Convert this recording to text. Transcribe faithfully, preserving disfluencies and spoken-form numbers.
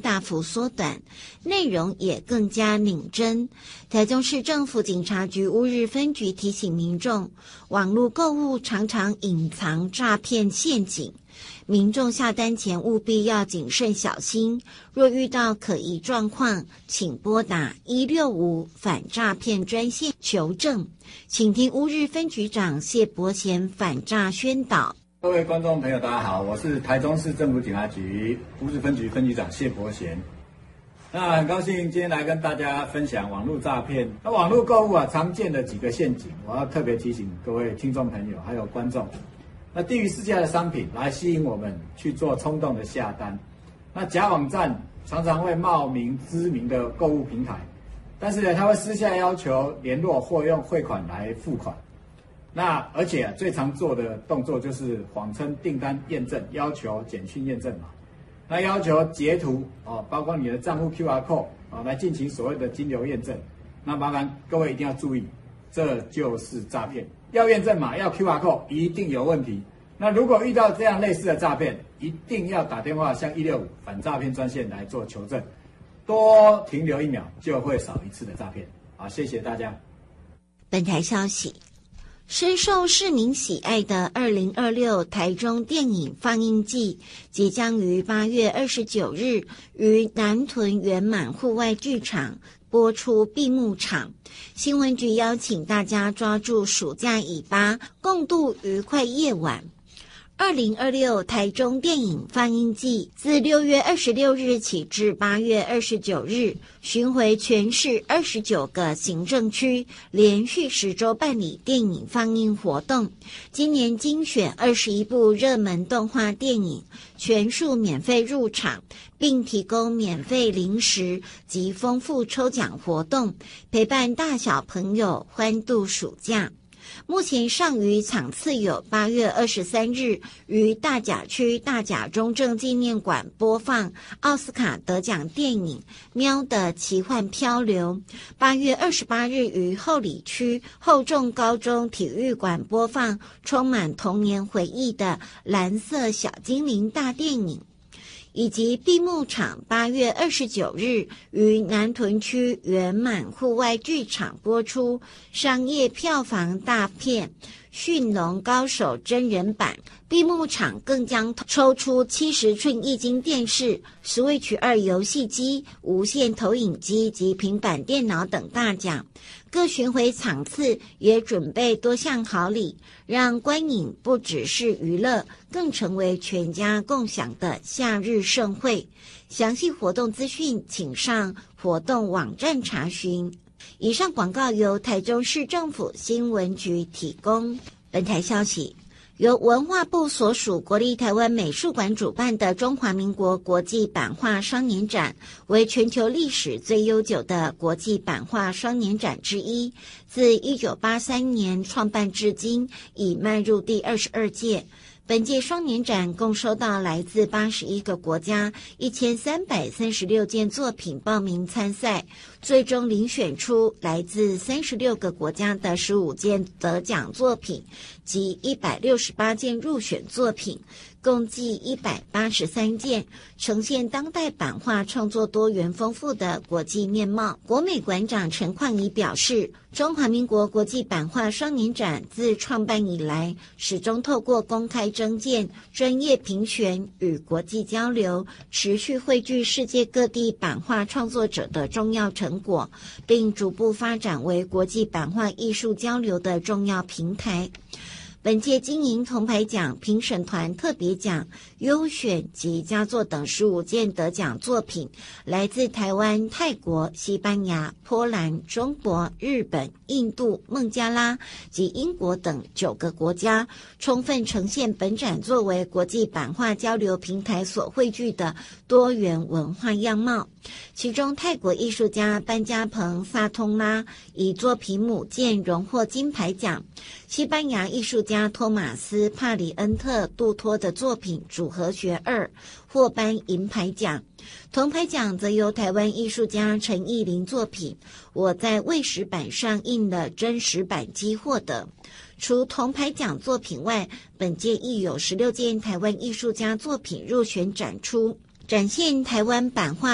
大幅缩短，内容也更加拧真。台中市政府警察局乌日分局提醒民众，网络购物常常隐藏诈骗陷阱，民众下单前务必要谨慎小心，若遇到可疑状况，请拨打一六五反诈骗专线求证。请听乌日分局长谢伯贤反诈宣导。 各位观众朋友大家好，我是台中市政府警察局乌日分局分局长谢伯贤。那很高兴今天来跟大家分享网络诈骗。那网络购物啊，常见的几个陷阱，我要特别提醒各位听众朋友还有观众。那低于市价的商品来吸引我们去做冲动的下单。那假网站常常会冒名知名的购物平台，但是呢，他会私下要求联络或用汇款来付款。那而且、啊、最常做的动作就是谎称订单验证，要求简讯验证码，那要求截图哦，包括你的账户 Q R code 啊、哦，来进行所谓的金流验证。那麻烦各位一定要注意，这就是诈骗。要验证码，要 Q R code， 一定有问题。那如果遇到这样类似的诈骗，一定要打电话向一六五反诈骗专线来做求证，多停留一秒就会少一次的诈骗。好，谢谢大家。 本台消息。深受市民喜爱的二零二六台中电影放映季即将于八月二十九日于南屯圆满户外剧场播出闭幕场。新闻局邀请大家抓住暑假尾巴，共度愉快夜晚。二零二六台中电影放映季自六月二十六日起至八月二十九日，巡回全市二十九个行政区，连续十周办理电影放映活动。今年精选二十一部热门动画电影，全数免费入场，并提供免费零食及丰富抽奖活动，陪伴大小朋友欢度暑假。目前上余场次有八月二十三日于大甲区大甲中正纪念馆播放奥斯卡得奖电影《喵的奇幻漂流》，八月二十八日于后里区厚重高中体育馆播放充满童年回忆的蓝色小精灵大电影，以及闭幕场八月二十九日于南屯区圆满户外剧场播出商业票房大片《驯龙高手》真人版。闭幕场更将抽出七十寸液晶电视、Switch 二游戏机、无线投影机及平板电脑等大奖。各巡回场次也准备多项好礼，让观影不只是娱乐，更成为全家共享的夏日盛会。详细活动资讯请上活动网站查询。以上广告由台中市政府新闻局提供。本台消息，由文化部所属国立台湾美术馆主办的中华民国国际版画双年展，为全球历史最悠久的国际版画双年展之一，自一九八三年创办至今，已迈入第二十二届。本届双年展共收到来自八十一个国家一千三百三十六件作品报名参赛，最终遴选出来自三十六个国家的十五件得奖作品及一百六十八件入选作品，共计一百八十三件，呈现当代版画创作多元丰富的国际面貌。国美馆长陈况仪表示，中华民国国际版画双年展自创办以来，始终透过公开征件、专业评选与国际交流，持续汇聚世界各地版画创作者的重要成果，并逐步发展为国际版画艺术交流的重要平台。本届金银铜牌奖评审团特别奖、优选及佳作等十五件得奖作品，来自台湾、泰国、西班牙、波兰、中国、日本、印度、孟加拉及英国等九个国家，充分呈现本展作为国际版画交流平台所汇聚的多元文化样貌。其中，泰国艺术家班加蓬·萨通拉以作品《母舰》荣获金牌奖，西班牙艺术家托马斯·帕里恩特·杜托的作品《组合学二》获颁银牌奖。铜牌奖则由台湾艺术家陈义林作品《我在未实版上印了真实版机》获得。除铜牌奖作品外，本届亦有十六件台湾艺术家作品入选展出，展现台湾版画